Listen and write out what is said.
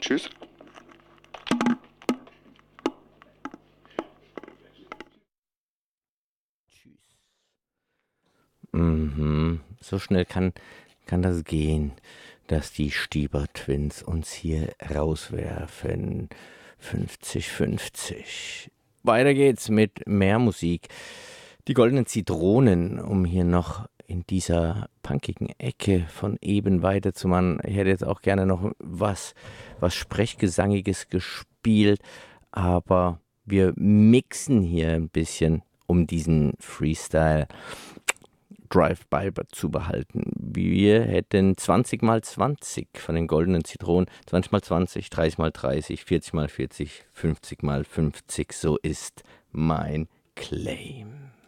Tschüss. So schnell kann das gehen, dass die Stieber Twins uns hier rauswerfen. 50-50. Weiter geht's mit mehr Musik. Die Goldenen Zitronen, um hier noch in dieser punkigen Ecke von eben weiterzumachen. Ich hätte jetzt auch gerne noch was Sprechgesangiges gespielt, aber wir mixen hier ein bisschen, um diesen Freestyle Drive-by zu behalten. Wir hätten 20 mal 20 von den Goldenen Zitronen, 20 mal 20, 30 mal 30, 40 mal 40, 50 mal 50. So ist mein Claim.